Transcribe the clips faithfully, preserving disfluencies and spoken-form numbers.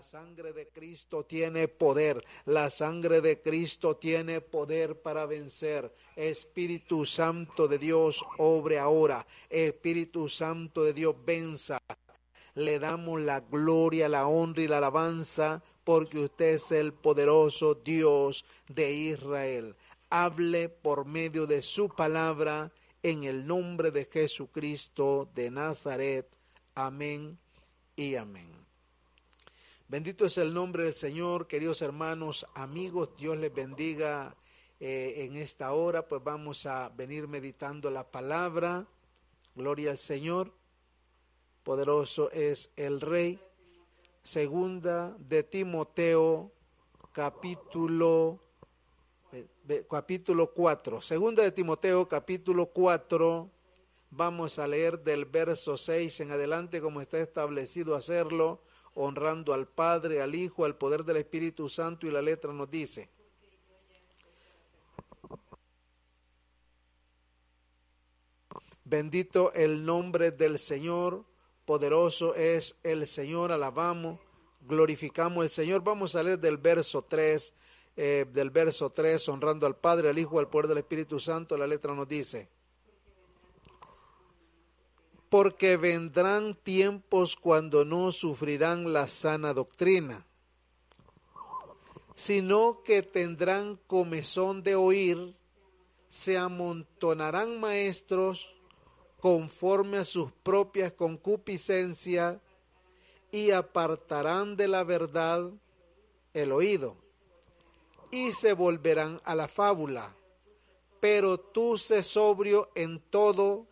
La sangre de Cristo tiene poder, la sangre de Cristo tiene poder para vencer. Espíritu Santo de Dios, obre ahora. Espíritu Santo de Dios, venza. Le damos la gloria, la honra y la alabanza, porque usted es el poderoso Dios de Israel. Hable por medio de su palabra, en el nombre de Jesucristo de Nazaret. Amén y amén. Bendito es el nombre del Señor, queridos hermanos, amigos, Dios les bendiga eh, en esta hora, pues vamos a venir meditando la palabra. Gloria al Señor, poderoso es el Rey. Segunda de Timoteo, capítulo, capítulo cuatro. Segunda de Timoteo, capítulo cuatro, vamos a leer del verso seis en adelante, como está establecido hacerlo, honrando al Padre, al Hijo, al poder del Espíritu Santo, y la letra nos dice: bendito el nombre del Señor, poderoso es el Señor, alabamos, glorificamos al Señor. Vamos a leer del verso tres, eh, del verso tres, honrando al Padre, al Hijo, al poder del Espíritu Santo, la letra nos dice: porque vendrán tiempos cuando no sufrirán la sana doctrina, sino que tendrán comezón de oír, se amontonarán maestros conforme a sus propias concupiscencias y apartarán de la verdad el oído y se volverán a la fábula. Pero tú sé sobrio en todo,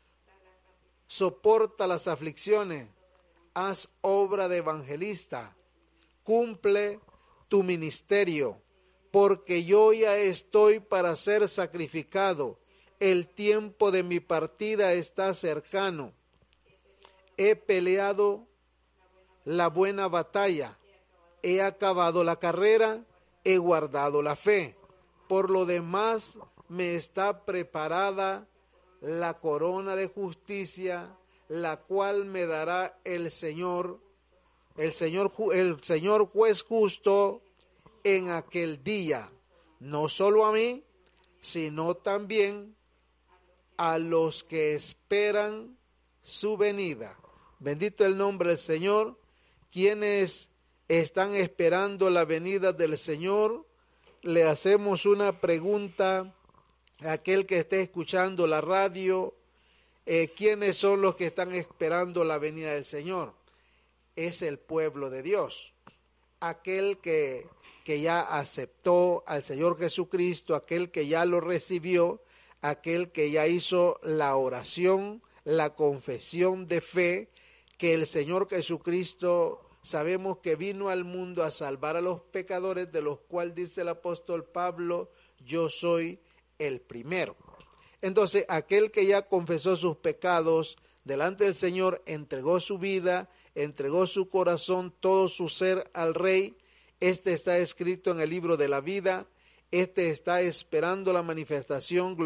soporta las aflicciones, haz obra de evangelista, cumple tu ministerio, porque yo ya estoy para ser sacrificado, el tiempo de mi partida está cercano. He peleado la buena batalla, he acabado la carrera, he guardado la fe. Por lo demás me está preparada la corona de justicia, la cual me dará el Señor, el Señor, el Señor juez justo en aquel día, no solo a mí, sino también a los que esperan su venida. Bendito el nombre del Señor. Quienes están esperando la venida del Señor, le hacemos una pregunta a aquel que esté escuchando la radio. Eh, ¿quiénes son los que están esperando la venida del Señor? Es el pueblo de Dios, aquel que, que ya aceptó al Señor Jesucristo, aquel que ya lo recibió, aquel que ya hizo la oración, la confesión de fe, que el Señor Jesucristo sabemos que vino al mundo a salvar a los pecadores, de los cuales dice el apóstol Pablo: yo soy el primero. Entonces, aquel que ya confesó sus pecados delante del Señor, entregó su vida, entregó su corazón, todo su ser al Rey, este está escrito en el libro de la vida, este está esperando la manifestación